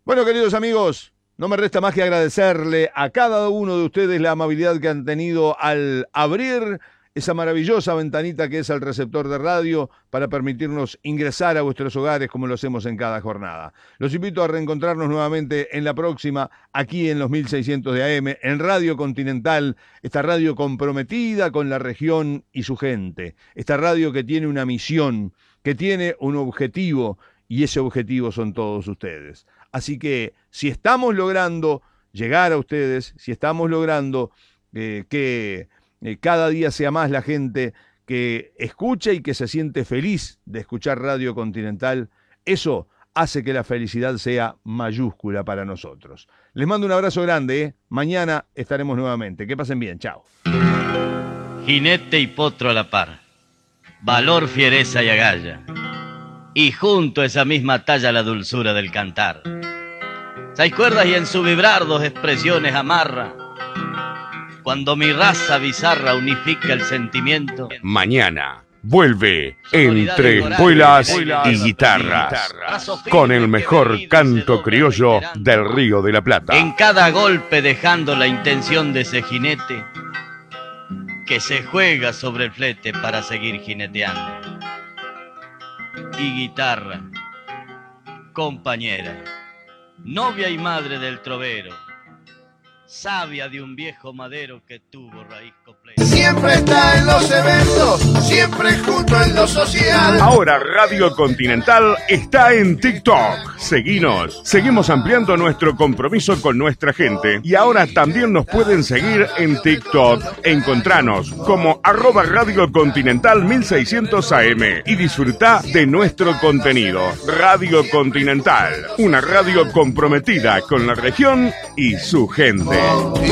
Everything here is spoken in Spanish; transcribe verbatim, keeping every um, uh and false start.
Bueno, queridos amigos, no me resta más que agradecerle a cada uno de ustedes la amabilidad que han tenido al abrir esa maravillosa ventanita que es el receptor de radio para permitirnos ingresar a vuestros hogares como lo hacemos en cada jornada. Los invito a reencontrarnos nuevamente en la próxima, aquí en los mil seiscientos de A M, en Radio Continental, esta radio comprometida con la región y su gente, esta radio que tiene una misión, que tiene un objetivo, y ese objetivo son todos ustedes. Así que si estamos logrando llegar a ustedes, si estamos logrando eh, que eh, cada día sea más la gente que escucha y que se siente feliz de escuchar Radio Continental, eso hace que la felicidad sea mayúscula para nosotros. Les mando un abrazo grande, ¿eh? Mañana estaremos nuevamente. Que pasen bien, chao. Jinete y potro a la par, valor, fiereza y agalla, y junto a esa misma talla la dulzura del cantar. Seis cuerdas y en su vibrar dos expresiones amarra, cuando mi raza bizarra unifica el sentimiento. Mañana vuelve Entre Espuelas y Guitarras, con el mejor canto criollo del Río de la Plata. En cada golpe dejando la intención de ese jinete que se juega sobre el flete para seguir jineteando. Y guitarra, compañera, novia y madre del trovero, sabia de un viejo madero que tuvo raíz completa. Siempre está en los eventos, siempre junto en lo social. Ahora Radio Continental está en TikTok. Seguinos, seguimos ampliando nuestro compromiso con nuestra gente y ahora también nos pueden seguir en TikTok. Encontranos como arroba Radio Continental mil seiscientos A M y disfruta de nuestro contenido. Radio Continental, una radio comprometida con la región y su gente.